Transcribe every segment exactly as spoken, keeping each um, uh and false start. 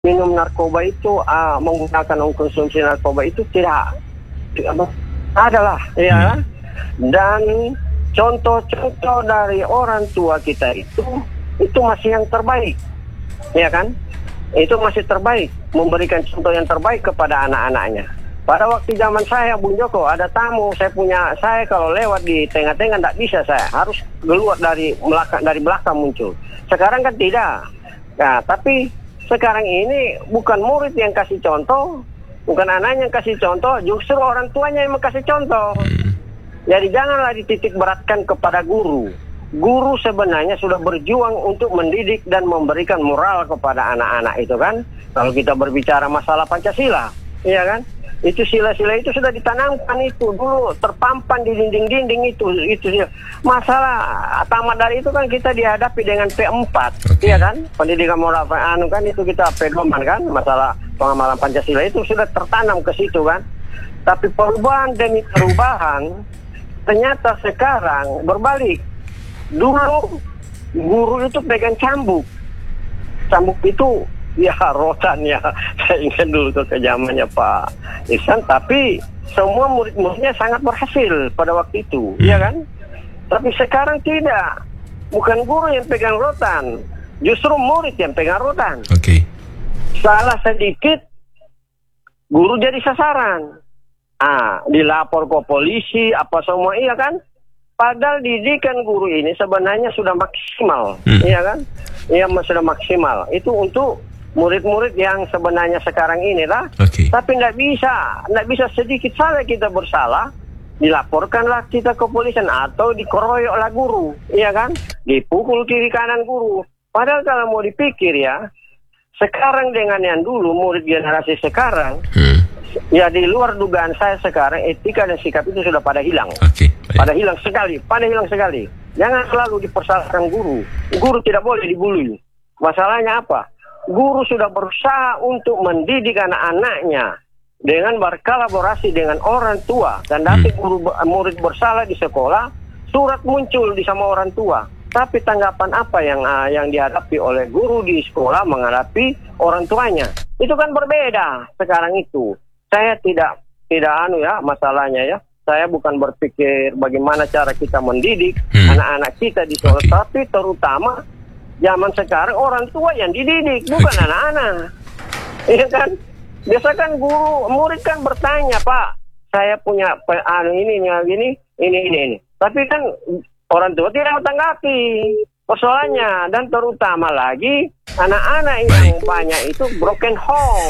minum narkoba itu, uh, menggunakan konsumsi narkoba itu tidak, tidak adalah, ya. Hmm. Dan contoh-contoh dari orang tua kita itu, itu masih yang terbaik, ya kan? Itu masih terbaik, memberikan contoh yang terbaik kepada anak-anaknya. Pada waktu zaman saya, Bung Joko, ada tamu, saya punya, saya kalau lewat di tengah-tengah tidak bisa, saya harus keluar dari belakang, dari belakang muncul. Sekarang kan tidak. Nah, tapi sekarang ini bukan murid yang kasih contoh, bukan anaknya yang kasih contoh, justru orang tuanya yang kasih contoh. Jadi janganlah dititik beratkan kepada guru. Guru sebenarnya sudah berjuang untuk mendidik dan memberikan moral kepada anak-anak itu kan. Kalau kita berbicara masalah Pancasila, iya kan? Itu sila-sila itu sudah ditanamkan itu dulu, terpampang di dinding-dinding itu. Itu masalah tamat dari itu kan kita dihadapi dengan P empat, okay. Iya kan? Pendidikan moral anu kan itu kita pedoman kan, masalah pengamalan Pancasila itu sudah tertanam ke situ kan. Tapi perubahan demi perubahan ternyata sekarang berbalik. Dulu guru itu pegang cambuk, cambuk itu ya rotan ya. Saya ingat dulu ke zamannya Pak Ihsan, tapi semua murid-muridnya sangat berhasil pada waktu itu, hmm. ya kan? Tapi sekarang tidak, bukan guru yang pegang rotan, justru murid yang pegang rotan. Oke. Okay. Salah sedikit, guru jadi sasaran. Ah, dilapor ke polisi, apa semua, iya kan? Padahal didikan guru ini sebenarnya sudah maksimal, hmm. iya kan? Iya, sudah maksimal. Itu untuk murid-murid yang sebenarnya sekarang ini lah. Okay. Tapi nggak bisa, nggak bisa sedikit salah kita bersalah, dilaporkanlah kita ke polisian atau dikeroyoklah guru, iya kan? Dipukul kiri kanan guru. Padahal kalau mau dipikir ya, sekarang dengan yang dulu murid generasi sekarang, hmm. ya di luar dugaan saya sekarang etika dan sikap itu sudah pada hilang. Okay. Pada hilang sekali, pada hilang sekali. Jangan selalu dipersalahkan guru. Guru tidak boleh dibully. Masalahnya apa? Guru sudah berusaha untuk mendidik anak-anaknya dengan berkolaborasi dengan orang tua. Dan nanti guru murid bersalah di sekolah, surat muncul di sama orang tua. Tapi tanggapan apa yang uh, yang dihadapi oleh guru di sekolah menghadapi orang tuanya? Itu kan berbeda sekarang itu. Saya tidak tidak anu ya masalahnya ya. Saya bukan berpikir bagaimana cara kita mendidik hmm. anak-anak kita di sekolah, okay. tapi terutama zaman sekarang orang tua yang dididik, bukan okay. anak-anak. Iya kan? Biasa kan guru, murid kan bertanya, Pak, saya punya anu ini, ini, ini, ini, ini. Tapi kan orang tua tidak menanggapi persoalannya, dan terutama lagi anak-anak yang banyak itu broken home.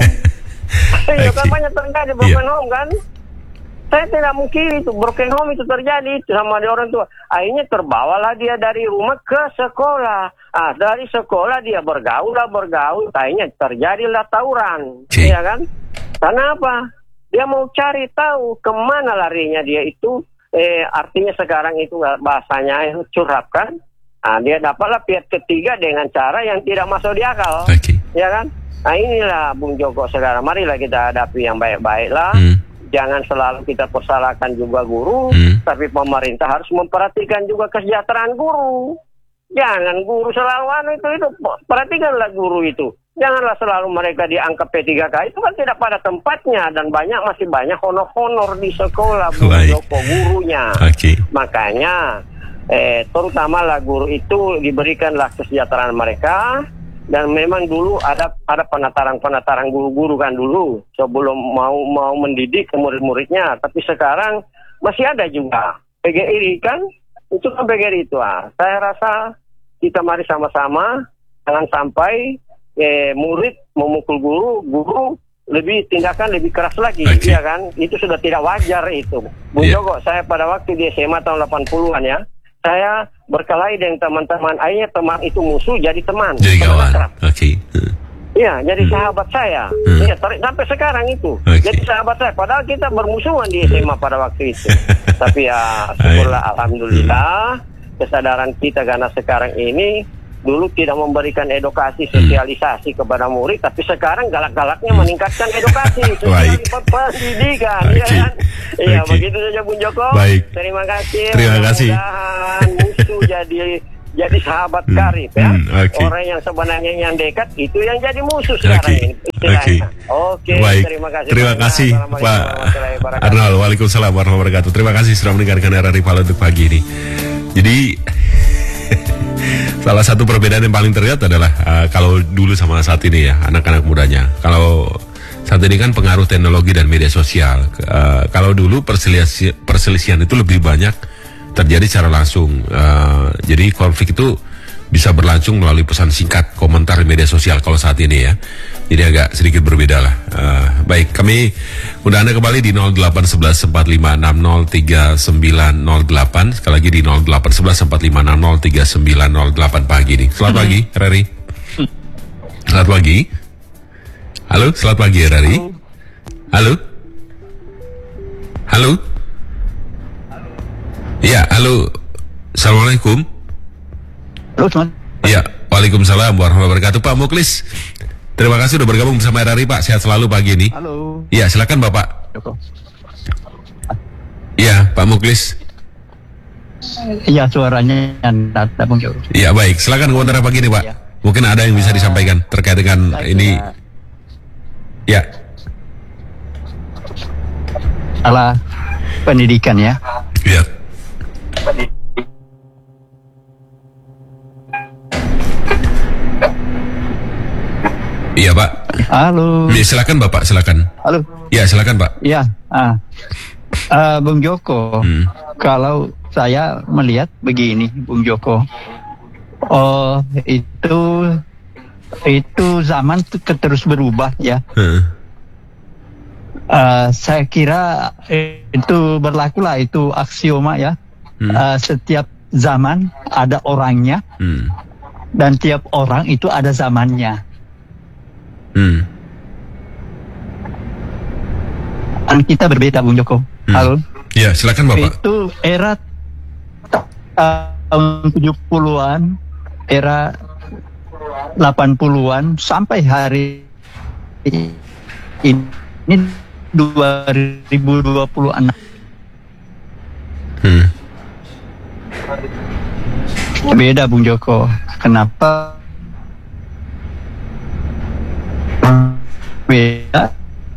Iya kan, banyak terjadi broken yeah. home kan? Saya tidak mungkin itu broken home itu terjadi itu sama di orang tua. Akhirnya terbawalah dia dari rumah ke sekolah. Ah, dari sekolah dia bergaul lah bergaul. Akhirnya terjadilah tawuran, okay. ya kan? Karena apa? Dia mau cari tahu kemana larinya dia itu. Eh, artinya sekarang itu bahasanya curhat kan? Ah, dia dapatlah pihak ketiga dengan cara yang tidak masuk di akal, okay. ya kan? Nah inilah Bung Joko sekarang. Marilah kita hadapi yang baik-baik lah. Hmm. Jangan selalu kita persalahkan juga guru, hmm. tapi pemerintah harus memperhatikan juga kesejahteraan guru. Jangan guru selalu anu itu, itu, perhatikanlah guru itu. Janganlah selalu mereka dianggap P tiga K, itu kan tidak pada tempatnya, dan banyak masih banyak honor-honor di sekolah, Bung Joko, gurunya. Okay. Makanya, eh, terutama lah guru itu diberikanlah kesejahteraan mereka. Dan memang dulu ada ada penataran-penataran guru-guru kan dulu sebelum mau mau mendidik murid-muridnya, tapi sekarang masih ada juga P G R I kan, itu kan P G R I itu ah. Saya rasa kita mari sama-sama jangan sampai eh, murid memukul guru, guru lebih tindakan lebih keras lagi, okay. ya kan? Itu sudah tidak wajar itu. Bung yeah. Joko, saya pada waktu di S M A tahun delapan puluhan ya, saya berkelahi dengan teman-teman. Akhirnya teman itu musuh jadi teman. Jadi kawan. Oke. Okay. Iya, jadi hmm. sahabat saya. Iya, hmm. sampai sekarang itu. Okay. Jadi sahabat saya. Padahal kita bermusuhan di S M A pada waktu itu. Tapi ya, syukurlah, alhamdulillah, kesadaran kita karena sekarang ini dulu tidak memberikan edukasi, sosialisasi kepada murid, tapi sekarang galak-galaknya meningkatkan edukasi, sosialisasi pendidikan, okay. ya kan? Iya, okay. begitu saja Bung Joko. Baik. Terima kasih. Terima kasih. Mudah-mudahan musuh jadi jadi sahabat hmm. karib ya. Hmm, okay. Orang yang sebenarnya yang dekat itu yang jadi musuh sekarang okay. ini. Oke. Okay. Okay, baik. Terima kasih. Terima kasih Pak Arnold. Waalaikumsalam warahmatullahi wabarakatuh. Terima kasih sudah mendengarkan R R I Palo untuk pagi ini. Jadi salah satu perbedaan yang paling terlihat adalah uh, kalau dulu sama saat ini ya, anak-anak mudanya. Kalau saat ini kan pengaruh teknologi dan media sosial. Uh, kalau dulu perselisihan, perselisihan itu lebih banyak terjadi secara langsung. Uh, jadi konflik itu bisa berlangsung melalui pesan singkat, komentar di media sosial kalau saat ini ya. Jadi agak sedikit berbeda lah. Uh, baik, kami undang Anda kembali di nol delapan satu satu empat lima enam nol tiga sembilan nol delapan. Sekali lagi di nol delapan satu satu empat lima enam nol tiga sembilan nol delapan pagi ini. Selamat pagi, R R I. Selamat pagi. Halo, selamat pagi R R I. Halo. Halo. Iya, halo. Assalamualaikum. Halo, teman. Iya, waalaikumsalam warahmatullahi wabarakatuh. Pak Muklis, terima kasih sudah bergabung bersama R R I, Pak. Sehat selalu pagi ini. Halo. Iya, silakan Bapak. Joko. Iya, Pak Muklis. Iya, suaranya ada Bung Joko. Iya, baik. Silakan komentar pagi ini, Pak. Ya. Mungkin ada yang bisa disampaikan terkait dengan Baik, ini. Ya. Salah pendidikan ya. Iya. Iya Pak. Halo. Ya, silakan Bapak, silakan. Halo. Ya, silakan Pak. Ya, ah, uh, Bung Joko. Hmm. Kalau saya melihat begini, Bung Joko. Oh, itu itu zaman terus berubah ya. Hmm. Uh, saya kira itu berlaku lah, itu aksioma ya. Hmm. Uh, setiap zaman ada orangnya, hmm. dan tiap orang itu ada zamannya. Hmm. Dan kita berbeda, Bung Joko. Hmm. Halo. Ya, silakan Bapak. Itu era tahun tujuh puluhan, era delapan puluhan sampai hari ini dua ribu dua puluh enam. Hmm. Beda, Bung Joko. Kenapa? Beda.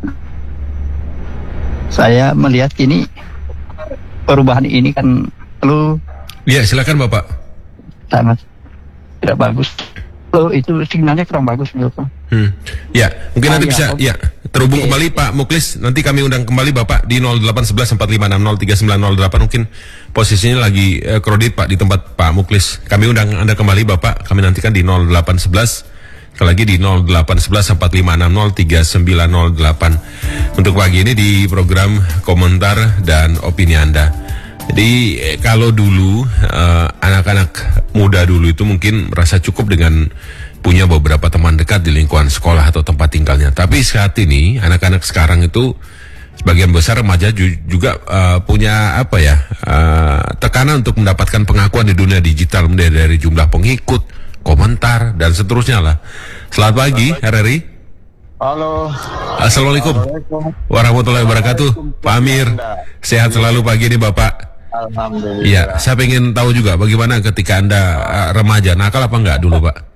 Saya melihat ini perubahan ini kan perlu. Ya, silakan Bapak. Sangat tidak bagus. Lo itu sinyalnya kurang bagus, Joko. Hmm. Ya, mungkin ah, nanti ya, bisa okay. ya terhubung okay. kembali Pak Muklis. Nanti kami undang kembali Bapak di nol delapan satu satu empat lima enam nol tiga sembilan nol delapan. Mungkin posisinya lagi eh, kredit Pak di tempat Pak Muklis. Kami undang Anda kembali Bapak. Kami nantikan di nol delapan satu satu. Sekali lagi di nol delapan satu satu empat lima enam nol tiga sembilan nol delapan. Untuk pagi ini di program komentar dan opini Anda. Jadi eh, kalau dulu eh, anak-anak muda dulu itu mungkin merasa cukup dengan punya beberapa teman dekat di lingkungan sekolah atau tempat tinggalnya. Tapi saat ini anak-anak sekarang itu sebagian besar remaja ju- juga uh, punya apa ya uh, tekanan untuk mendapatkan pengakuan di dunia digital, mulai dari jumlah pengikut, komentar dan seterusnya lah. Selamat pagi R R I. Halo. Assalamualaikum warahmatullahi wabarakatuh. Pak Amir, sehat selalu pagi ini Bapak. Alhamdulillah. Iya, saya pengen tahu juga bagaimana ketika Anda uh, remaja, nakal apa enggak dulu Pak?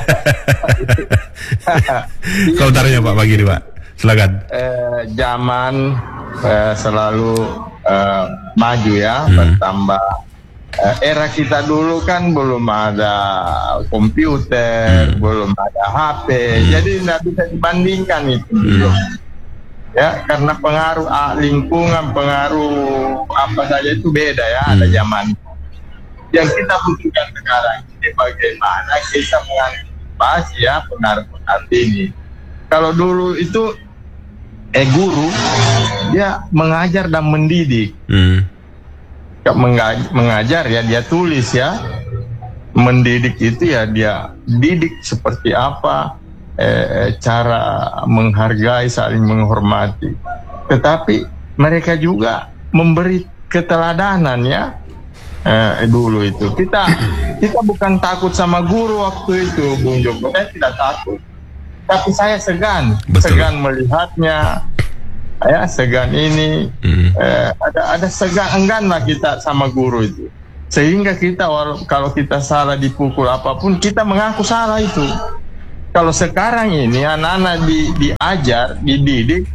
Komentarnya Pak pagi ini Pak, silakan. Eh, zaman eh, selalu eh, maju ya, hmm. bertambah. Eh, era kita dulu kan belum ada komputer, hmm. belum ada H P, hmm. jadi tidak bisa dibandingkan itu dulu. Hmm. Ya, karena pengaruh ah, lingkungan, pengaruh apa saja itu beda ya, hmm. ada zaman. Yang kita butuhkan sekarang ini bagaimana kita mengantisipasi ya pengaruh-pengaruh ini. Kalau dulu itu eh guru dia mengajar dan mendidik. Hmm. Mengajar ya dia tulis ya, mendidik itu ya dia didik seperti apa, eh, cara menghargai, saling menghormati. Tetapi mereka juga memberi keteladanan ya, eh, dulu itu kita kita bukan takut sama guru waktu itu, Bung Joko. Saya tidak takut, tapi saya segan, Betul. segan melihatnya. Ya, segan ini hmm. eh, ada ada segan enggan lah kita sama guru itu. Sehingga kita kalau kita salah dipukul apapun, kita mengaku salah itu. Kalau sekarang ini anak-anak di, diajar, dididik,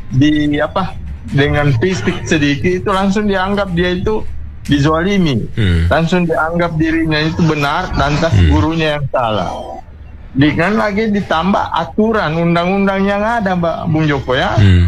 di apa dengan fisik sedikit itu langsung dianggap dia itu dizalimi, hmm. langsung dianggap dirinya itu benar dan tas hmm. gurunya yang salah. Dengan lagi ditambah aturan undang-undang yang ada, Mbak Bung Joko ya, hmm.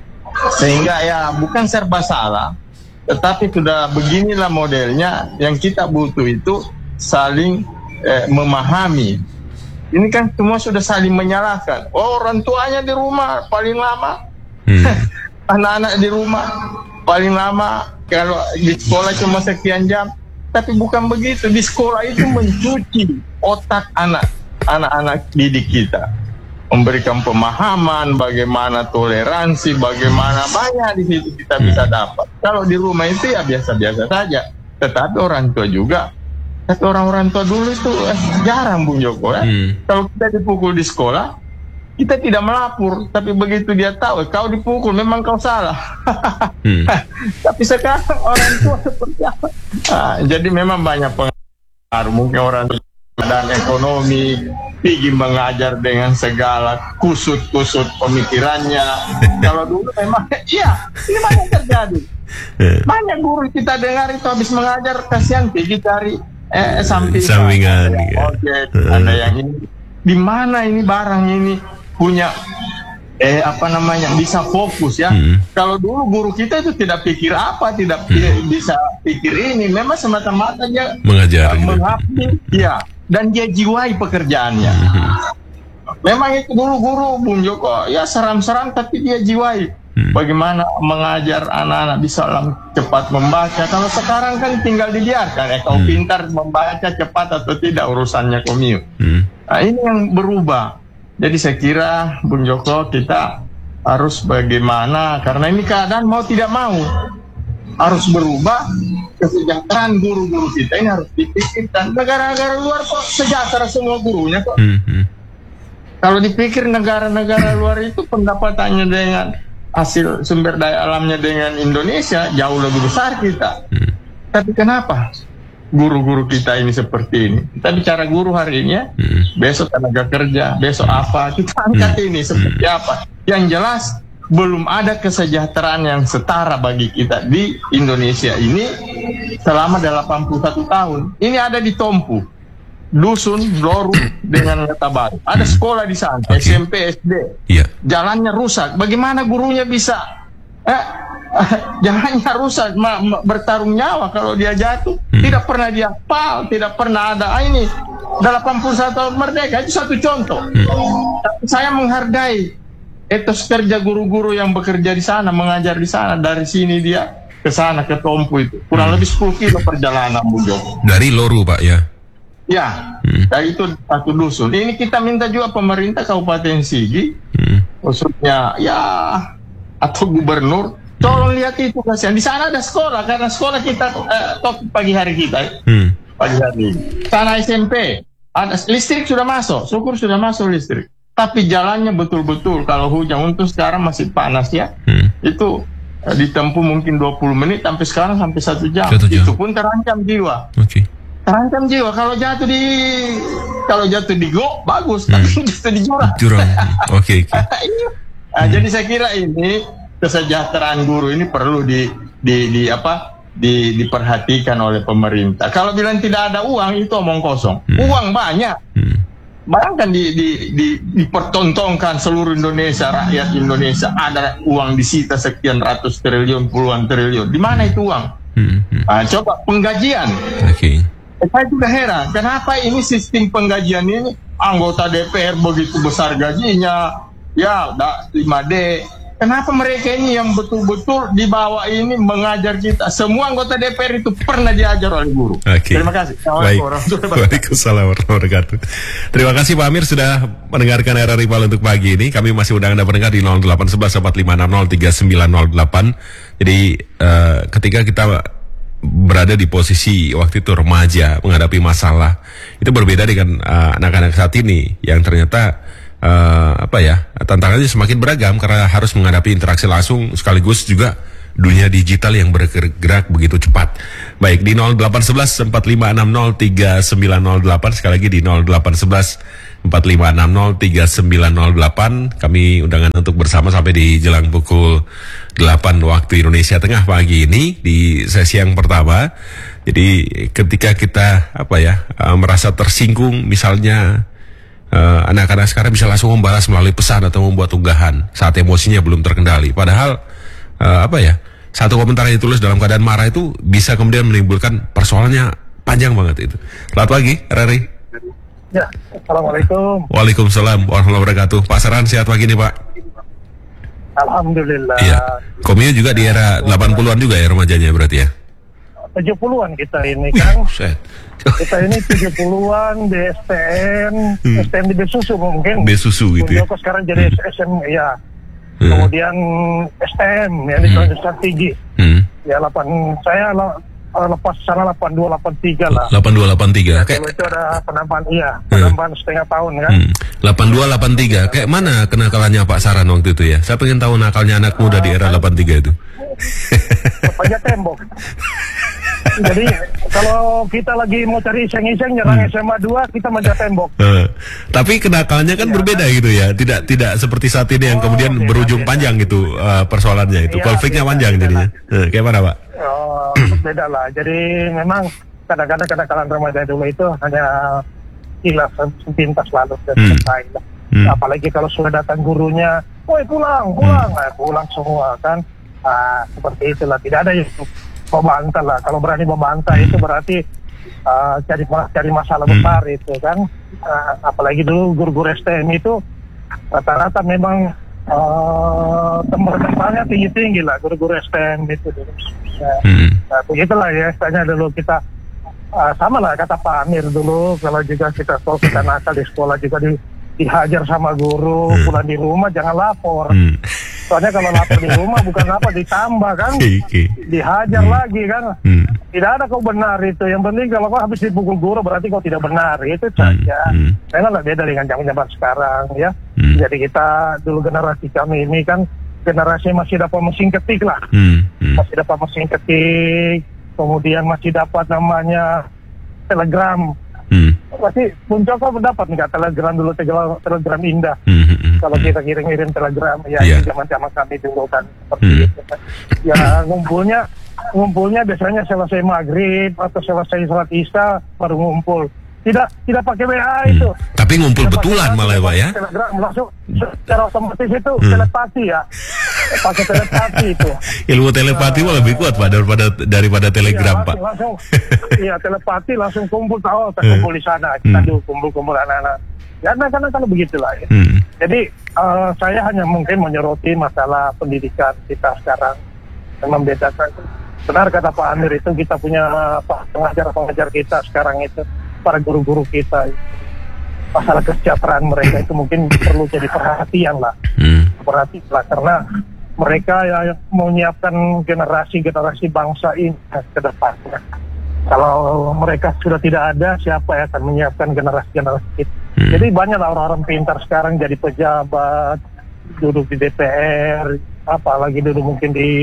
sehingga ya bukan serba salah. Tetapi sudah beginilah modelnya. Yang kita butuh itu saling eh, memahami. Ini kan semua sudah saling menyalahkan. Oh, orang tuanya di rumah paling lama, hmm. anak-anak di rumah paling lama, kalau di sekolah cuma sekian jam. Tapi bukan begitu. Di sekolah itu mencuci otak anak anak-anak didik kita, memberikan pemahaman bagaimana toleransi, bagaimana banyak di situ kita bisa dapat. Kalau di rumah itu ya biasa-biasa saja. Tetapi orang tua juga, tapi orang-orang tua dulu itu eh, jarang Bung Joko ya. Hmm. Kalau kita dipukul di sekolah, kita tidak melapor. Tapi begitu dia tahu, eh, kau dipukul, memang kau salah. hmm. Tapi sekarang orang tua seperti apa? Nah, jadi memang banyak pengaruh. Mungkin orang tua dan ekonomi, pergi mengajar dengan segala kusut-kusut pemikirannya. Kalau dulu memang, iya, ini banyak terjadi. Banyak guru kita dengar itu habis mengajar, kasihan pergi cari eh, samping, sampingan, ada yang ojek, ada yang ini. Di mana ini barang ini punya eh apa namanya bisa fokus ya. Hmm. Kalau dulu guru kita itu tidak pikir apa, tidak hmm. bisa pikir ini, memang semata-mata dia mengajar, uh, mengabdi, ya. Dan dia jiwai pekerjaannya. Hmm. Memang itu dulu guru Bung Joko ya seram-seram, tapi dia jiwai hmm. bagaimana mengajar anak-anak bisa cepat membaca. Kalau sekarang kan tinggal dibiarkan, eh kau hmm. pintar membaca cepat atau tidak urusannya komio. Hmm. Nah, ini yang berubah. Jadi saya kira Bung Joko kita harus bagaimana, karena ini keadaan mau tidak mau harus berubah. Kesejahteraan guru-guru kita ini harus dipikirkan. Negara-negara luar kok sejahtera semua gurunya kok. Mm-hmm. Kalau dipikir negara-negara luar itu pendapatannya dengan hasil sumber daya alamnya dengan Indonesia jauh lebih besar kita. Mm. Tapi kenapa guru-guru kita ini seperti ini? Kita bicara guru hari ini ya, mm. besok tenaga kerja, besok mm. apa, kita angkat mm. ini seperti mm. apa. Yang jelas belum ada kesejahteraan yang setara bagi kita di Indonesia ini selama delapan puluh satu tahun. Ini ada di Tompu, dusun Loru dengan Kota Baru. Ada sekolah di sana, okay. S M P, S D. Yeah. Jalannya rusak. Bagaimana gurunya bisa? Eh, jalannya rusak, ma- ma- bertarung nyawa kalau dia jatuh. Hmm. Tidak pernah dia hafal, tidak pernah ada. Ah, ini delapan puluh satu tahun merdeka itu satu contoh. Hmm. Tapi saya menghargai etos kerja guru-guru yang bekerja di sana, mengajar di sana. Dari sini dia ke sana, ke Tompu itu kurang hmm. lebih sepuluh kilo perjalanan Bung Joko. Dari Loru Pak ya? Ya, hmm. dari itu satu dusun. Ini kita minta juga pemerintah Kabupaten Sigi, hmm. maksudnya ya atau gubernur, tolong lihat itu kasihan. Di sana ada sekolah, karena sekolah kita eh, top pagi hari kita, hmm. pagi hari. Sana S M P, ada listrik sudah masuk, syukur sudah masuk listrik. Tapi jalannya betul-betul kalau hujan, untuk sekarang masih panas ya, hmm. itu eh, ditempuh mungkin dua puluh menit, sampai sekarang sampai satu jam. jam. Itu pun terancam jiwa. Okay. Terancam jiwa kalau jatuh di kalau jatuh di go bagus, hmm. tapi jatuh di jurang. Jurang. Oke. Okay, okay. Nah, hmm. Jadi saya kira ini kesejahteraan guru ini perlu di di, di apa? Di, diperhatikan oleh pemerintah. Kalau bilang tidak ada uang itu omong kosong. Hmm. Uang banyak. Hmm. Bayangkan di, di, di, dipertontonkan seluruh Indonesia, rakyat Indonesia, ada uang disita sekian ratus triliun, puluhan triliun. Di mana itu uang? Hmm. Hmm. Nah, coba penggajian. Oke. Okay. Saya juga heran, kenapa ini sistem penggajian ini anggota D P R begitu besar gajinya, ya lima D. Kenapa mereka ini yang betul-betul di bawah ini mengajar kita? Semua anggota D P R itu pernah diajar oleh guru. Okay. Terima kasih. Baik. Waalaikumsalam warahmatullahi wabarakatuh. Terima kasih Pak Amir sudah mendengarkan R R I Pal untuk pagi ini. Kami masih undang Anda pendengar di nol delapan satu satu empat lima enam nol tiga sembilan nol delapan. Jadi uh, ketika kita berada di posisi waktu itu remaja menghadapi masalah, itu berbeda dengan uh, anak-anak saat ini yang ternyata Uh, apa ya tantangannya semakin beragam karena harus menghadapi interaksi langsung sekaligus juga dunia digital yang bergerak begitu cepat. Baik, di nol delapan satu satu empat lima enam nol tiga sembilan nol delapan, sekali lagi di nol delapan satu satu empat lima enam nol tiga sembilan nol delapan. Kami undangan untuk bersama sampai di jelang pukul delapan waktu Indonesia Tengah pagi ini di sesi yang pertama. Jadi ketika kita apa ya uh, merasa tersinggung, misalnya uh, anak-anak sekarang bisa langsung membalas melalui pesan atau membuat unggahan saat emosinya belum terkendali. Padahal uh, apa ya satu komentar yang ditulis dalam keadaan marah itu bisa kemudian menimbulkan persoalannya panjang banget itu. Selamat pagi, Rari. Ya, Assalamualaikum. Waalaikumsalam warahmatullahi wabarakatuh. Pak Saran sehat pagi nih, Pak. Alhamdulillah. Iya. Komio juga di era delapan puluhan juga ya remajanya berarti ya? tujuh puluhan kita ini kan. Set. Kita ini tujuh puluhan, B S T N, Hmm. S T N di Besusu mungkin. Besusu gitu ya? Joko sekarang jadi Hmm. S M, ya. Hmm. Kemudian S T M, ya, di Hmm. Transnusa tinggi. Hmm. Ya, delapan, saya la- eh, lepas sana delapan dua, delapan tiga lah. delapan dua delapan tiga Dulu kayak itu ada penambahan, iya, penambahan setengah tahun kan. hmm. delapan dua delapan tiga kayak mana kenakalannya Pak Saran waktu itu ya? Saya pengen tahu nakalnya anak muda di era delapan tiga itu. Panjat tembok. Jadi kalau kita lagi mau cari iseng-iseng nyerang S M A dua, kita manjat tembok. Eh, tapi kenakalannya kan berbeda gitu ya, tidak tidak seperti saat ini yang Oh, kemudian beda, berujung beda. panjang gitu uh, persoalannya itu, Iya, konfliknya beda, panjang beda jadinya. Eh, kayak mana Pak? Oh, beda lah. Jadi memang kadang-kadang kenakalan remaja dulu itu hanya hilang sepintas lalu dan Hmm. selesai lah. Hmm. Apalagi kalau sudah datang gurunya, woi pulang, pulang, nah, pulang semua kan. Ah, seperti itulah. Tidak ada yang membantah lah. Kalau berani membantah itu berarti ah, cari cari masalah Hmm. besar itu kan. Ah, apalagi dulu guru-guru S T M itu rata-rata memang uh, temperaturnya tinggi-tinggi lah guru-guru S T M itu dulu. Ya, Hmm. nah, begitulah ya, istilahnya dulu kita uh, sama lah kata Pak Amir dulu, kalau juga kita kalau kita nakal di sekolah juga di, dihajar sama guru, Hmm. pulang di rumah jangan lapor. Hmm. Soalnya kalau lapor di rumah bukan apa ditambah kan, Oke. dihajar Hmm. lagi kan. Hmm. Tidak ada kau benar itu. Yang penting kalau kau habis dipukul guru berarti kau tidak benar. Itu Hmm. saja. Hmm. Memang beda dengan zaman-zaman sekarang ya. Hmm. Jadi kita dulu generasi kami ini kan generasi masih dapat mesin ketik lah. Hmm. Hmm. Masih dapat mesin ketik. Kemudian masih dapat namanya telegram. Hmm. Masih Puncoko mendapat nggak telegram dulu, telegram, telegram indah. Hmm. Hmm. Kalau kita kirim-kirim telegram ya Iya. itu zaman-zaman kami dulu kan seperti Hmm. itu kan. Ya ngumpulnya ngumpulnya biasanya selesai maghrib atau selesai sholat isya baru ngumpul. Tidak tidak pakai W A itu. Hmm. Tapi ngumpul Tidak betulan pakai malah ya Pak ya? Telegram langsung secara otomatis itu Hmm. telepati ya. Pakai telepati itu. Ilmu telepati mah lebih kuat Pak daripada daripada telegram Iya, Pak. langsung, langsung iya telepati langsung kumpul tahu kita Hmm. kumpul di sana kita Hmm. dulu kumpul-kumpul anak-anak. Ya karena kalau begitulah ya. Hmm. Jadi eh, saya hanya mungkin menyoroti masalah pendidikan kita sekarang yang membedakan. Benar kata Pak Amir itu kita punya apa pengajar-pengajar kita sekarang itu para guru-guru kita masalah kesejahteraan mereka itu mungkin perlu jadi perhatian lah, Hmm. perhatian lah karena mereka yang menyiapkan generasi-generasi bangsa ini ke depannya. Kalau mereka sudah tidak ada, siapa yang akan menyiapkan generasi-generasi itu? Hmm. Jadi banyaklah orang-orang pintar sekarang jadi pejabat, duduk di D P R, apalagi duduk mungkin di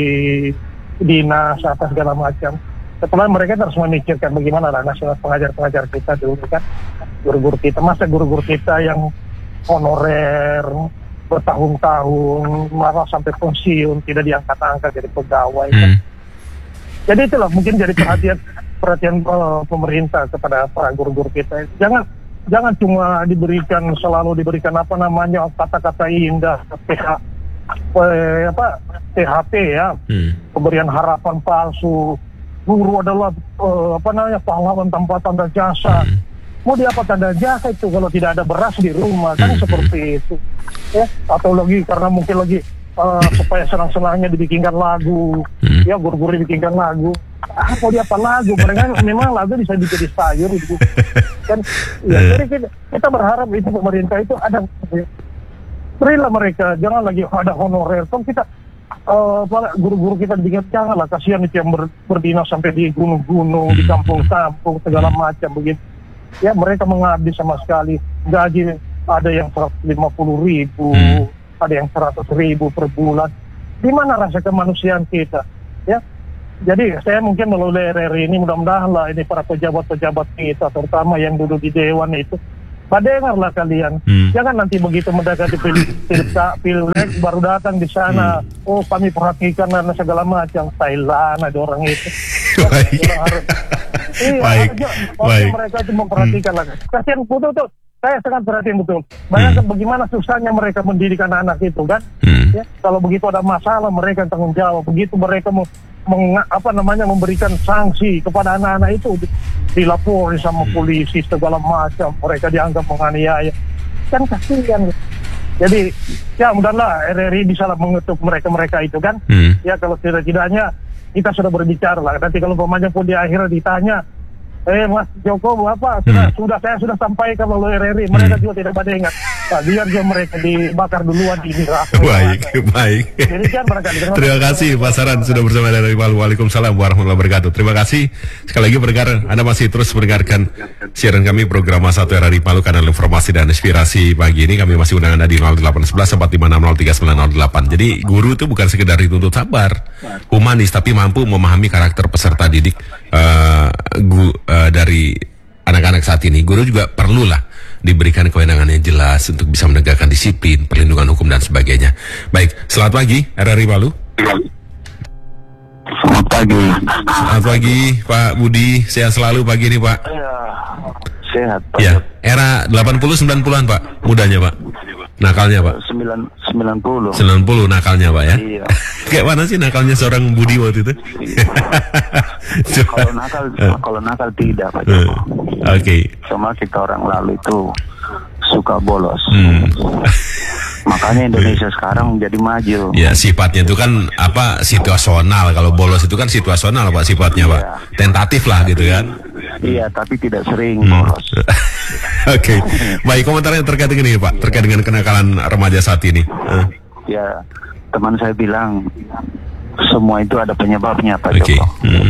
dinas apa segala macam. Setelah mereka harus memikirkan bagaimana lah nasional pengajar-pengajar kita dulu kan, guru-guru kita, masa guru-guru kita yang honorer bertahun-tahun malah sampai pensiun tidak diangkat-angkat jadi pegawai. Kan? Hmm. Jadi itulah mungkin jadi perhatian perhatian uh, pemerintah kepada para guru-guru kita. Jangan jangan cuma diberikan selalu diberikan apa namanya kata-kata indah, P H, eh, apa T H P ya, Hmm. pemberian harapan palsu. Guru adalah eh, apa namanya pahlawan tanpa tanda jasa. Hmm. Mau di apa tanda jasa itu kalau tidak ada beras di rumah kan Hmm. seperti itu ya, atau lagi karena mungkin lagi eh, supaya senang-senangnya dibikinkan lagu. Hmm. Ya guru-guru dibikinkan lagu. Ah, mau di apa lagu? Mereka memang lagu bisa jadi sayur gitu. Kan ya, jadi kita, kita berharap itu pemerintah itu ada berilah mereka, jangan lagi ada honorer. Kan kita Uh, guru-guru kita diingat janganlah, kasihan itu yang ber, berdinas sampai di gunung-gunung, di kampung-kampung segala macam begitu. Ya mereka mengabdi sama sekali, gaji ada yang seratus lima puluh ribu, Hmm. ada yang seratus ribu per bulan. di mana rasa kemanusiaan kita? Ya, jadi saya mungkin melalui R R I ini mudah-mudahan lah ini para pejabat-pejabat kita, terutama yang duduk di dewan itu, dengarlah kalian. Hmm. Jangan nanti begitu mendekati pilek baru datang di sana. Hmm. Oh, kami perhatikan dan segala macam. Thailand ada orang itu. Baik. Ya, harus, iya, baik. Baik. Mereka itu memperhatikan lah. Hmm. Kasihan betul tuh. Saya sangat perhatian betul. Bayangkan hmm. bagaimana susahnya mereka mendidik anak-anak itu kan. Hmm. Ya, kalau begitu ada masalah mereka tanggung jawab. Begitu mereka mau meng, apa namanya memberikan sanksi kepada anak-anak itu dilapor sama polisi segala macam, mereka dianggap menganiaya, kan kasihan. Jadi ya mudah-mudahan R R I bisa lah mengetuk mereka-mereka itu kan. hmm. Ya kalau tidak-tidaknya kita sudah berbicara lah, nanti kalau pemainnya pun di akhirnya ditanya, eh Mas Joko apa sudah, hmm. sudah saya sudah sampaikan melalui R R I, mereka hmm. juga tidak pada ingat. Nah, biar juga mereka dibakar duluan di neraka. Baik, baik. Jadi kan mereka terima kasih Pak Saran sudah bersama dari Palu. Waalaikumsalam warahmatullahi wabarakatuh. Terima kasih sekali lagi pendengar, Anda masih terus mendengarkan siaran kami program satu R R I Palu, kanal informasi dan inspirasi pagi ini. Kami masih undang Anda di nol delapan satu satu empat lima enam nol tiga sembilan nol delapan. Jadi guru itu bukan sekedar dituntut sabar, humanis, tapi mampu memahami karakter peserta didik uh, gu, uh, dari anak-anak saat ini. Guru juga perlulah diberikan kewenangan yang jelas untuk bisa menegakkan disiplin, perlindungan hukum dan sebagainya. Baik, selamat pagi R R I Palu. Selamat pagi. Selamat pagi Pak Budi, sehat selalu pagi ini Pak. Ya, sehat Pak. Ya, era delapan puluh sembilan puluhan Pak, mudanya Pak. Nakalnya Pak. sembilan puluh sembilan puluh nakalnya Pak ya. Iya. Kayak mana sih nakalnya seorang Budi waktu itu? Kalau nakal, kalau nakal tidak Pak Joko. Oke. Okay. Cuma kita orang lalu itu suka bolos. Hmm. Makanya Indonesia sekarang menjadi maju. Ya, sifatnya itu kan apa, situasional. Kalau bolos itu kan situasional Pak sifatnya Pak. Iya. Tentatif lah gitu kan. Iya, tapi tidak sering hmm. bolos. Oke. Okay. Baik, komentarnya terkait dengan ini Pak, terkait dengan kenakalan remaja saat ini. Uh. Ya, teman saya bilang semua itu ada penyebabnya Pak okay. Joko. Hmm.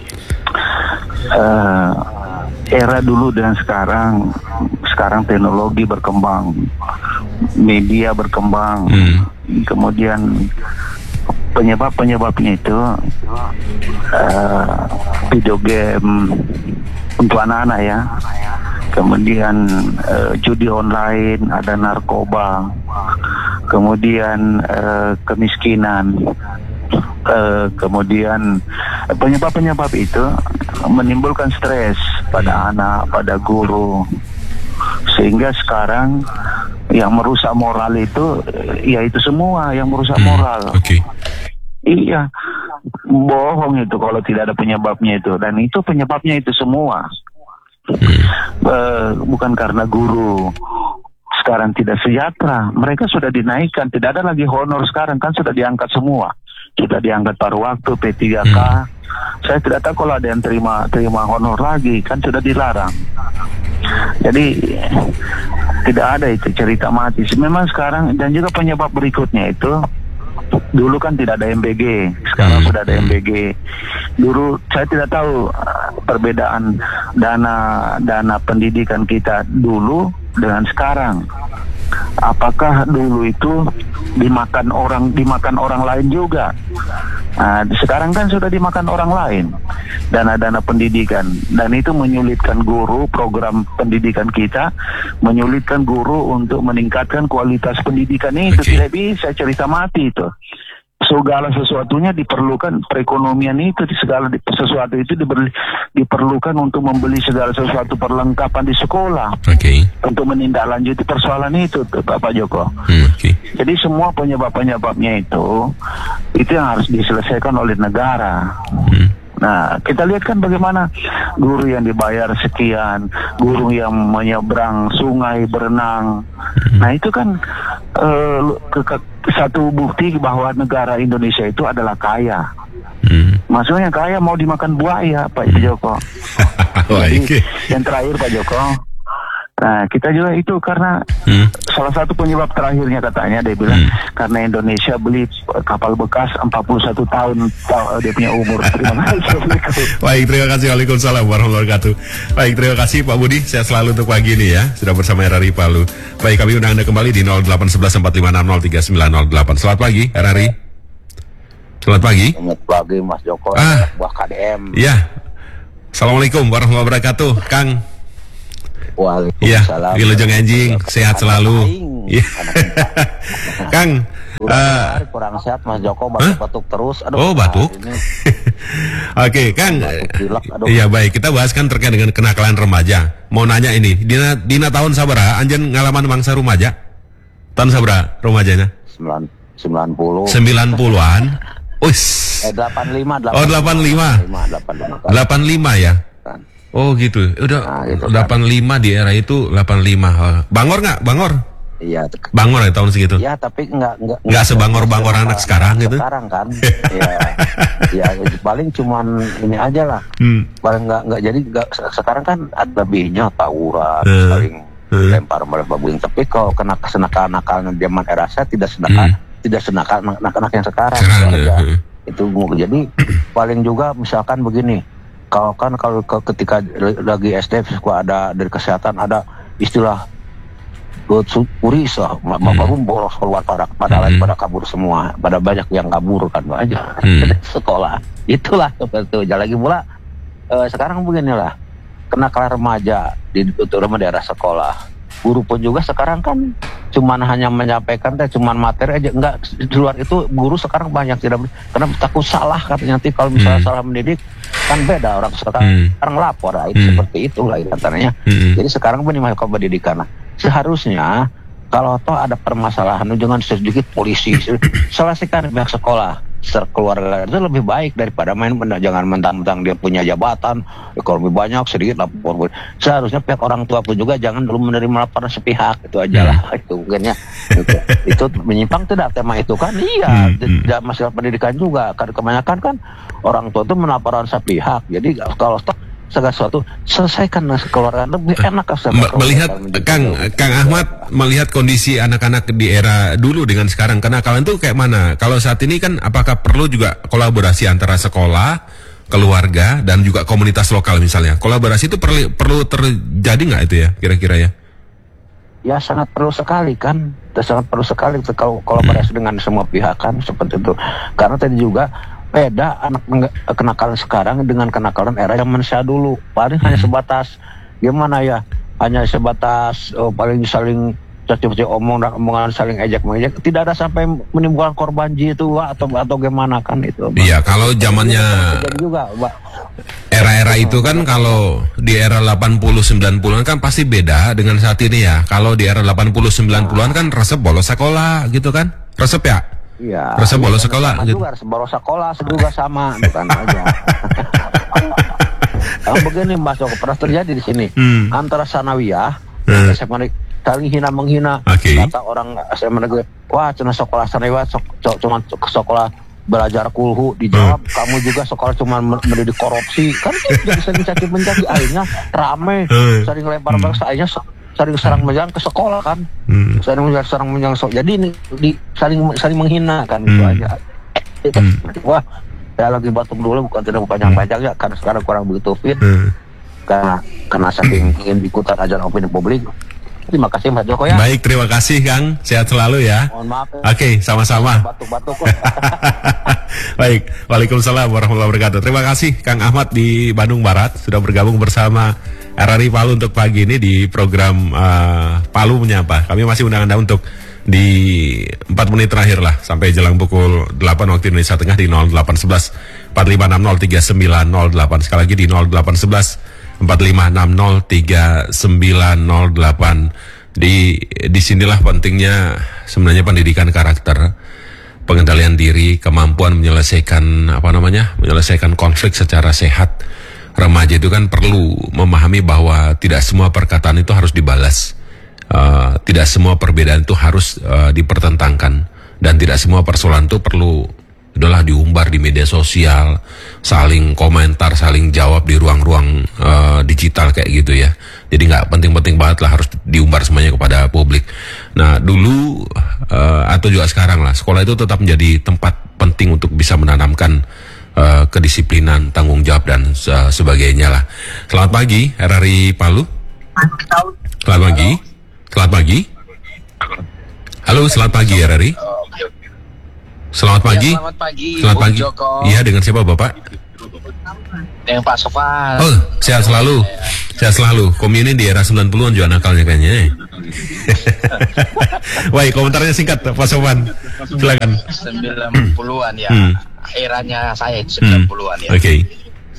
Uh, era dulu dan sekarang, sekarang teknologi berkembang, media berkembang, hmm. kemudian penyebab-penyebabnya itu uh, video game untuk anak-anak ya, kemudian uh, judi online, ada narkoba, kemudian uh, kemiskinan. Uh, kemudian penyebab-penyebab itu menimbulkan stres pada anak, pada guru, sehingga sekarang yang merusak moral itu ya itu semua yang merusak hmm. moral. Oke. Okay. Iya, bohong itu kalau tidak ada penyebabnya itu, dan itu penyebabnya itu semua. Hmm. Uh, bukan karena guru sekarang tidak sejahtera, mereka sudah dinaikkan, tidak ada lagi honor sekarang, kan sudah diangkat semua. Sudah diangkat paruh waktu P tiga K. Hmm. Saya tidak tahu kalau ada yang terima terima honor lagi, kan sudah dilarang. Jadi tidak ada itu cerita mati. Memang sekarang, dan juga penyebab berikutnya itu, dulu kan tidak ada M B G, sekarang hmm. sudah ada M B G. Dulu saya tidak tahu perbedaan dana dana pendidikan kita dulu dengan sekarang. Apakah dulu itu dimakan orang dimakan orang lain juga? Nah, sekarang kan sudah dimakan orang lain dana-dana pendidikan, dan itu menyulitkan guru, program pendidikan kita menyulitkan guru untuk meningkatkan kualitas pendidikan itu. Okay. Tidak bisa cerita mati itu. Segala sesuatunya diperlukan, perekonomian itu segala sesuatu itu diber, diperlukan untuk membeli segala sesuatu perlengkapan di sekolah. Okay. Untuk menindaklanjuti persoalan itu, Pak Joko. Hmm, okay. Jadi semua penyebab-penyebabnya itu itu yang harus diselesaikan oleh negara. Hmm. Nah, kita lihat kan bagaimana guru yang dibayar sekian, guru yang menyeberang sungai berenang. Hmm. Nah, itu kan uh, ke, ke, satu bukti bahwa negara Indonesia itu adalah kaya. Hmm. Maksudnya kaya mau dimakan buaya, Pak Joko. Jadi, yang terakhir Pak Joko, nah kita juga itu karena hmm. salah satu penyebab terakhirnya katanya dia bilang hmm. karena Indonesia beli kapal bekas empat puluh satu tahun dia punya umur. Terima kasih. Baik, terima kasih. Waalaikumsalam warahmatullahi wabarakatuh. Baik, terima kasih Pak Budi, sehat selalu untuk pagi ini ya, sudah bersama R R I Palu. Baik, kami undang Anda kembali di nol delapan satu satu empat lima enam nol tiga sembilan nol delapan. Selamat pagi R R I. Selamat pagi. Selamat pagi Mas Joko, Ah. buah K D M. Iya. Assalamualaikum warahmatullahi wabarakatuh, Kang. Iya, Waalaikumsalam. Wilujeng Anjing, sehat selalu. Iya. Kang, eh, kurang sehat Mas Joko, batuk-batuk terus. Aduh, oh batuk. ini Oke, Kang. batuk pilek, aduh. Iya baik, kita bahas kan terkait dengan kenakalan remaja. Mau nanya ini, Dina, Dina tahun sabaraha anjen ngalaman mangsa remaja? Tahun sabaraha remajanya? sembilan sembilan puluh. sembilan puluhan. Wis. Eh delapan lima. Oh, delapan lima. delapan lima. delapan lima ya. Kan. Oh gitu. Udah Nah, gitu kan. delapan lima di era itu delapan lima. Oh. Bangor nggak? Bangor? Iya. Bangor ya tahun segitu. Ya tapi nggak nggak Nggak sebangor-bangor anak sekarang gitu. Sekarang kan. ya, ya paling cuman ini aja lah. Hmm. Paling nggak nggak jadi nggak sekarang kan ada lebihnya tawuran, Hmm. saling Hmm. lempar babuin. Tapi kalau kena kesenakal-nakalan zaman era saya tidak senakal, Hmm. tidak senakal anak-anak yang sekarang. Sekarang, Itu ya. aja. Hmm. Itu jadi paling juga misalkan begini. Kalau kan kalau ke- ketika lagi S D suka ada dari kesehatan ada istilah Uris lah, baru boros keluar pada pada lain Hmm. pada kabur semua, pada banyak yang kabur kan banyak Hmm. sekolah. Itulah seperti itu. Jadi lagi pula eh, sekarang beginilah kenakalan remaja di terutama daerah sekolah. Guru pun juga sekarang kan cuman hanya menyampaikan teh cuman materi aja, enggak di luar itu guru sekarang banyak tidak karena takut salah katanya, nanti kalau misalnya Hmm. salah mendidik kan beda orang sekarang Hmm. sekarang lapor lah, itu Hmm. seperti itulah katanya. Hmm. Jadi sekarang pun dimana pendidikan nah, seharusnya kalau toh ada permasalahan jangan sedikit polisi selesaikan pihak sekolah secara keluarga itu lebih baik daripada main benda. Jangan mentang-mentang dia punya jabatan ya, kalau lebih banyak sedikit lapor. Seharusnya pihak orang tua pun juga jangan dulu menerima laporan sepihak, itu aja lah. Hmm. Itu mungkin ya itu, itu menyimpang tidak tema itu kan iya Hmm, hmm. tidak masalah pendidikan juga kan kebanyakan kan orang tua itu melaporkan sepihak. Jadi kalau toh segala sesuatu selesaikan keluarga lebih enak. M- melihat Kang Kang Ahmad melihat kondisi anak-anak di era dulu dengan sekarang kenakalan itu kayak mana? Kalau saat ini kan apakah perlu juga kolaborasi antara sekolah, keluarga dan juga komunitas lokal misalnya? Kolaborasi itu perlu perlu terjadi nggak itu ya kira-kira ya? Ya sangat perlu sekali kan, sangat perlu sekali kalau kolaborasi dengan semua pihak kan seperti itu. Karena tadi juga beda anak menge- kenakalan sekarang dengan kenakalan era zaman saya dulu. Paling hanya sebatas gimana ya, hanya sebatas oh, paling saling caci-caci omong dan omongan saling ejek mengejek, tidak ada sampai menimbulkan korban jiwa atau atau gimana kan itu. Iya, kalau zamannya Jadi juga, Mbak. era-era itu kan kalau di era delapan puluh sembilan puluhan kan pasti beda dengan saat ini ya. Kalau di era delapan puluh sembilan puluhan kan resep bolos sekolah gitu kan? Resep ya? Iya. Resep bolos Sama sekolah gitu. juga, resep bolos sekolah juga sama, bukan aja. Yang begini Mas Joko, pernah terjadi di sini Hmm. antara sanawiyah, Hmm. S M A negeri, saling hina menghina. Oke. Kata orang S M A negeri, wah cina sekolah sanawiyah sok, sok, cuma sekolah belajar kulhu. Dijawab Hmm. kamu juga sekolah cuma mendidik korupsi. Kan itu jadi sering caci mencaci, akhirnya rame, Hmm. sering lempar bangsa, akhirnya se- sering serang menyerang ke sekolah kan. Hmm. Sering menyerang serang menyerang so- jadi ini di saling saling menghina kan itu Hmm. aja. Itu, wah saya lagi batuk dulu, bukan tidak panjang-panjang ya karena sekarang kurang begitu fit Hmm. karena karena saking ingin ikutan ajaran opini publik. Terima kasih Mas Joko ya. Baik, terima kasih Kang. Sehat selalu ya. Mohon maaf ya. Oke, sama-sama. Batuk-batuk. Baik, Waalaikumsalam warahmatullahi wabarakatuh. Terima kasih Kang Ahmad di Bandung Barat sudah bergabung bersama R R I Palu untuk pagi ini di program uh, Palu Menyapa. Kami masih undang Anda untuk di empat menit terakhir lah sampai jelang pukul delapan waktu Indonesia Tengah di nol delapan satu satu empat lima enam nol tiga sembilan nol delapan. Sekali lagi di nol delapan satu satu empat lima enam nol tiga sembilan nol delapan. Di disinilah pentingnya sebenarnya pendidikan karakter, pengendalian diri, kemampuan menyelesaikan apa namanya, menyelesaikan konflik secara sehat. Remaja itu kan perlu memahami bahwa tidak semua perkataan itu harus dibalas, uh, tidak semua perbedaan itu harus uh, dipertentangkan, dan tidak semua persoalan itu perlu adalah diumbar di media sosial, saling komentar, saling jawab di ruang-ruang uh, digital kayak gitu ya. Jadi nggak penting-penting banget lah harus diumbar semuanya kepada publik. Nah dulu uh, atau juga sekarang lah, sekolah itu tetap menjadi tempat penting untuk bisa menanamkan uh, kedisiplinan, tanggung jawab dan uh, sebagainya lah. Selamat pagi R R I Palu. Selamat pagi. Selamat pagi. Halo, selamat pagi R R I. Selamat pagi. Ya, selamat pagi. Selamat Bung pagi. Joko. Iya, dengan siapa Bapak? Dengan Pak Sofan. Oh, sehat selalu. Sehat selalu. Komuni di era sembilan puluhan juga nakalnya kayaknya. Wah, komentarnya singkat Pak Sofan. Silakan. sembilan puluhan ya. Hmm. Eranya saya itu sembilan puluhan ya. Oke. Okay.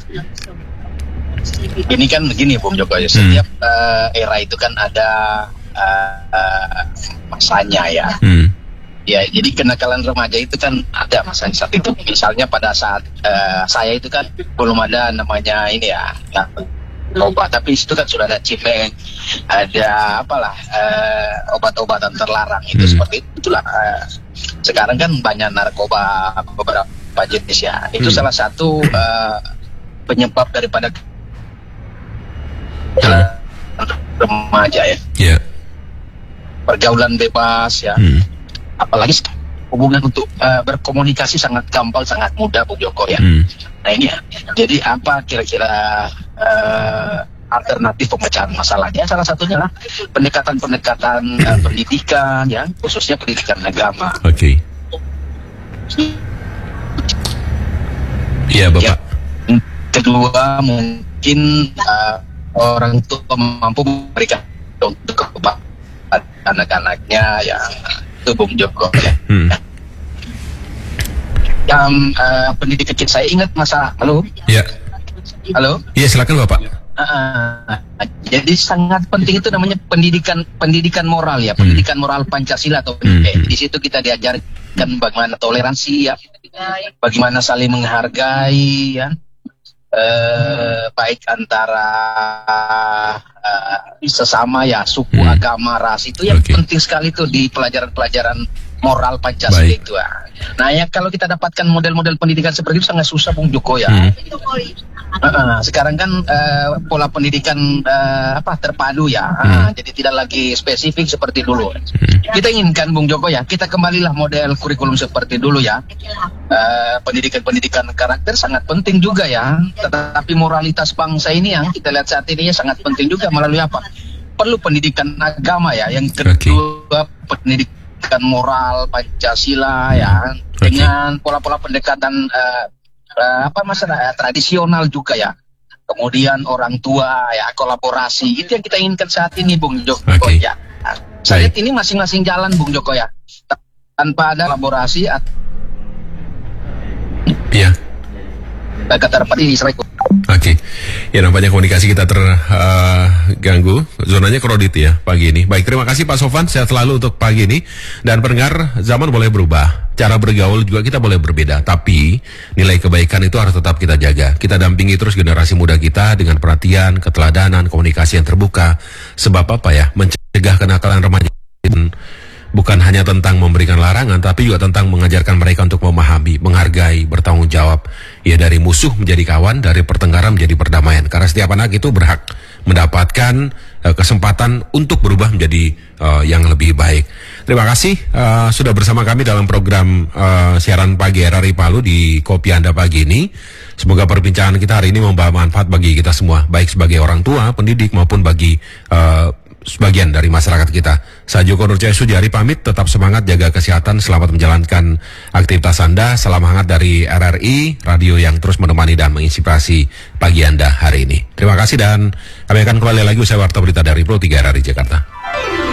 Ini kan begini Bung Joko ya. Setiap hmm. uh, era itu kan ada uh, uh, masanya ya. Hmm. Ya, jadi kenakalan remaja itu kan ada masanya saat itu. Misalnya pada saat uh, saya itu kan belum ada namanya ini ya, ya obat, tapi itu kan sudah ada cipeng, ada apalah uh, obat-obatan terlarang itu hmm. seperti itu. Itulah uh, sekarang kan banyak narkoba beberapa jenis ya. Itu hmm. salah satu uh, penyebab daripada uh, remaja ya. Yeah. Pergaulan bebas ya. Hmm. Apalagi hubungan untuk uh, berkomunikasi sangat gampang, sangat mudah Bung Joko ya. Hmm. Nah ini ya, jadi apa kira-kira uh, alternatif pemecahan masalahnya? Salah satunya lah pendekatan-pendekatan uh, pendidikan ya, khususnya pendidikan agama. Oke. Okay. Iya Bapak. Ya, kedua mungkin uh, orang tua mampu memberikan untuk kepada anak-anaknya yang itu Bung Joko ya. Hmm. Yang uh, pendidik kecil saya ingat masa halo. Ya. Halo. Iya silakan Bapak. Uh, jadi sangat penting itu namanya pendidikan pendidikan moral ya, hmm. pendidikan moral Pancasila atau hmm. eh, di situ kita diajarkan bagaimana toleransi ya, bagaimana saling menghargai ya. Uh, baik antara uh, sesama ya, suku, hmm. agama, ras itu yang okay. penting sekali tuh di pelajaran-pelajaran moral Pancasila baik. Itu. Nah ya kalau kita dapatkan model-model pendidikan seperti itu sangat susah Bung Joko ya. Hmm. Uh, uh, sekarang kan uh, pola pendidikan uh, apa terpadu ya, hmm. uh, jadi tidak lagi spesifik seperti dulu. Hmm. Kita inginkan Bung Joko ya, kita kembalilah model kurikulum seperti dulu ya. Uh, pendidikan-pendidikan karakter sangat penting juga ya, tetapi moralitas bangsa ini yang kita lihat saat ini ya sangat penting juga melalui apa? Perlu pendidikan agama ya, yang kedua okay. pendidikan moral Pancasila ya, okay. dengan pola-pola pendekatan uh, uh, apa masalah uh, tradisional juga ya. Kemudian orang tua ya, kolaborasi itu yang kita inginkan saat ini Bung Joko okay. ya. Nah, saya lihat ini masing-masing jalan Bung Joko ya, tanpa ada kolaborasi atau iya. Kata ini Oke, okay. Ya nampaknya komunikasi kita terganggu. Uh, Zonanya kredit ya pagi ini. Baik, terima kasih Pak Sofan. Sehat selalu untuk pagi ini. Dan pendengar, zaman boleh berubah, cara bergaul juga kita boleh berbeda. Tapi nilai kebaikan itu harus tetap kita jaga. Kita dampingi terus generasi muda kita dengan perhatian, keteladanan, komunikasi yang terbuka. Sebab apa ya? Mencegah kenakalan remaja. Bukan hanya tentang memberikan larangan, tapi juga tentang mengajarkan mereka untuk memahami, menghargai, bertanggung jawab. Ya dari musuh menjadi kawan, dari pertengkaran menjadi perdamaian. Karena setiap anak itu berhak mendapatkan uh, kesempatan untuk berubah menjadi uh, yang lebih baik. Terima kasih uh, sudah bersama kami dalam program uh, siaran pagi R R I Palu di Kopi Anda pagi ini. Semoga perbincangan kita hari ini membawa manfaat bagi kita semua, baik sebagai orang tua, pendidik maupun bagi uh, sebagian dari masyarakat kita. Saya Joko Nurjaya Sujari pamit, tetap semangat, jaga kesehatan, selamat menjalankan aktivitas Anda. Salam hangat dari R R I, radio yang terus menemani dan menginspirasi pagi Anda hari ini. Terima kasih dan kami akan kembali lagi usai warta berita dari Pro tiga R R I Jakarta.